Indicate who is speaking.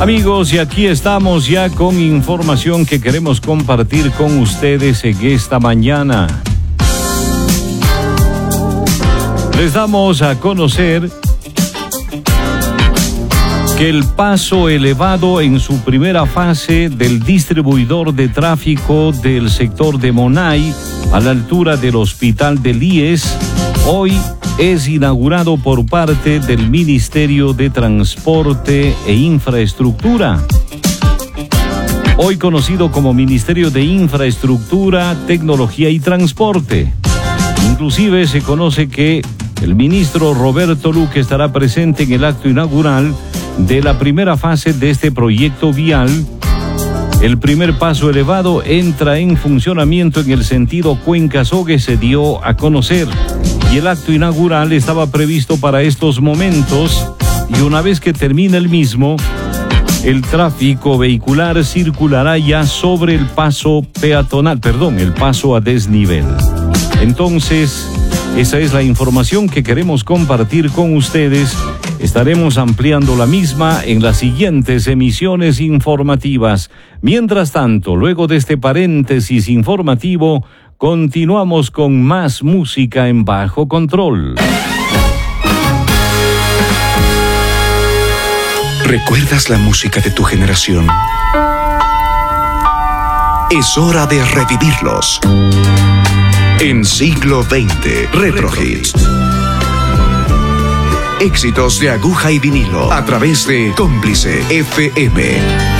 Speaker 1: Amigos, y aquí estamos ya con información que queremos compartir con ustedes en esta mañana. Les damos a conocer que el paso elevado en su primera fase del distribuidor de tráfico del sector de Monay, a la altura del Hospital del IES, hoy es inaugurado por parte del Ministerio de Transporte e Infraestructura. Hoy conocido como Ministerio de Infraestructura, Tecnología y Transporte. Inclusive se conoce que el ministro Roberto Luque estará presente en el acto inaugural de la primera fase de este proyecto vial. El primer paso elevado entra en funcionamiento en el sentido Cuenca-Sogue, se dio a conocer, y el acto inaugural estaba previsto para estos momentos, y una vez que termine el mismo, el tráfico vehicular circulará ya sobre el paso peatonal, el paso a desnivel. Entonces, esa es la información que queremos compartir con ustedes. Estaremos ampliando la misma en las siguientes emisiones informativas. Mientras tanto, luego de este paréntesis informativo, continuamos con más música en Bajo Control.
Speaker 2: ¿Recuerdas la música de tu generación? Es hora de revivirlos. En Siglo XX, Retro Hits. Éxitos de aguja y vinilo a través de Cómplice FM.